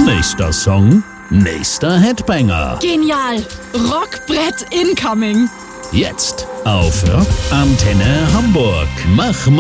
Nächster Song, nächster Headbanger. Genial. Rockbrett incoming. Jetzt auf Rock Antenne Hamburg. Mach